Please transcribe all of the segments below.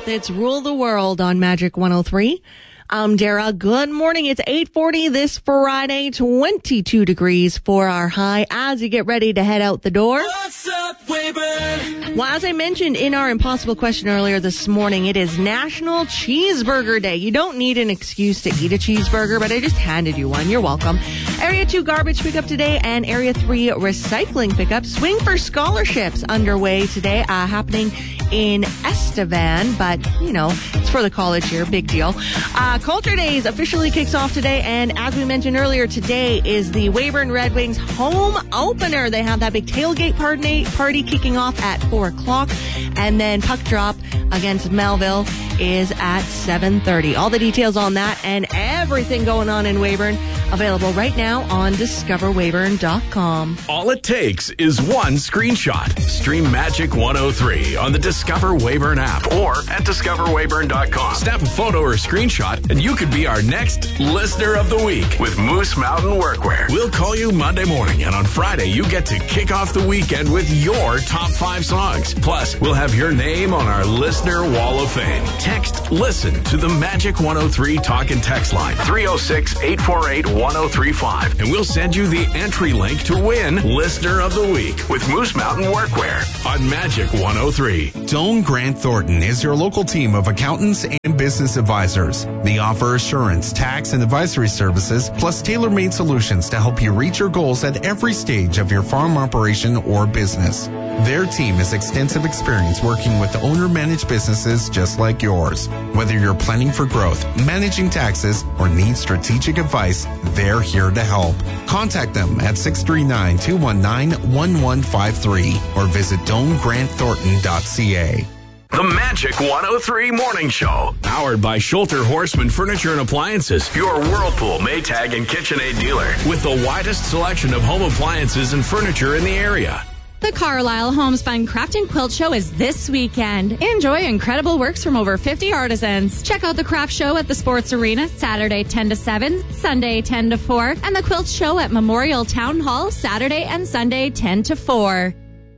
South. It's Rule the World on Magic 103. I'm Dara. Good morning. It's 8:40 this Friday, 22 degrees for our high as you get ready to head out the door. What's up, Weyburn? Well, as I mentioned in our impossible question earlier this morning, it is National Cheeseburger Day. You don't need an excuse to eat a cheeseburger, but I just handed you one. You're welcome. Area 2 garbage pickup today and Area 3 recycling pickup. Swing for scholarships underway today, happening in Estevan, but, you know, it's for the college here. Big deal. Culture Days officially kicks off today, and as we mentioned earlier, today is the Weyburn Red Wings home opener. They have that big tailgate party kicking off at 4 o'clock, and then puck drop against Melville is at 7:30. All the details on that and everything going on in Weyburn available right now on discoverweyburn.com. All it takes is one screenshot. Stream Magic 103 on the Discover Weyburn app or at discoverweyburn.com. Snap a photo or screenshot and you could be our next Listener of the Week with Moose Mountain Workwear. We'll call you Monday morning, and on Friday you get to kick off the weekend with your top 5 songs. Plus, we'll have your name on our Listener Wall of Fame. Text LISTEN to the Magic 103 talk and text line 306-848-1035, and we'll send you the entry link to win Listener of the Week with Moose Mountain Workwear on Magic 103. Doane Grant Thornton is your local team of accountants and business advisors. They offer assurance, tax, and advisory services, plus tailor-made solutions to help you reach your goals at every stage of your farm operation or business. Their team has extensive experience working with owner-managed businesses just like yours. Whether you're planning for growth, managing taxes, or need strategic advice, they're here to help. Contact them at 639-219-1153 or visit DoaneGrantThornton.ca. The Magic 103 Morning Show, powered by Schulter Horseman Furniture and Appliances, your Whirlpool, Maytag, and KitchenAid dealer, with the widest selection of home appliances and furniture in the area. The Carlisle Homespun Craft and Quilt Show is this weekend. Enjoy incredible works from over 50 artisans. Check out the craft show at the Sports Arena Saturday 10 to 7, Sunday 10 to 4, and the quilt show at Memorial Town Hall Saturday and Sunday 10 to 4.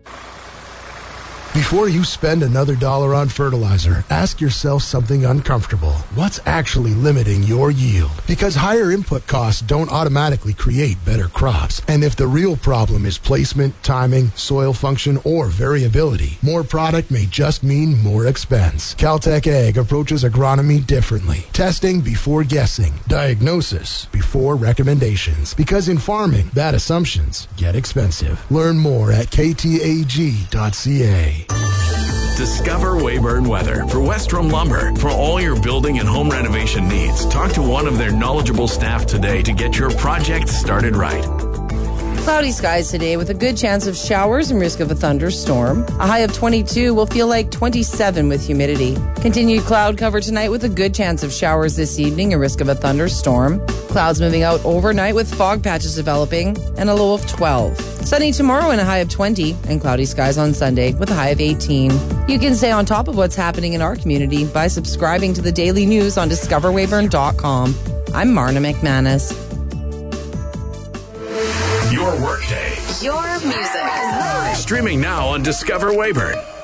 Before you spend another dollar on fertilizer, ask yourself something uncomfortable. What's actually limiting your yield? Because higher input costs don't automatically create better crops. And if the real problem is placement, timing, soil function, or variability, more product may just mean more expense. Caltech Ag approaches agronomy differently. Testing before guessing. Diagnosis before recommendations. Because in farming, bad assumptions get expensive. Learn more at ktag.ca. Discover Weyburn Weather for Westrom Lumber. For all your building and home renovation needs, talk to one of their knowledgeable staff today to get your project started right. Cloudy skies today with a good chance of showers and risk of a thunderstorm. A high of 22 will feel like 27 with humidity. Continued cloud cover tonight with a good chance of showers this evening and risk of a thunderstorm. Clouds moving out overnight with fog patches developing and a low of 12. Sunny tomorrow and a high of 20 and cloudy skies on Sunday with a high of 18. You can stay on top of what's happening in our community by subscribing to the daily news on discoverweyburn.com. I'm Marna McManus. Your workday. Your music. Streaming now on Discover Weyburn.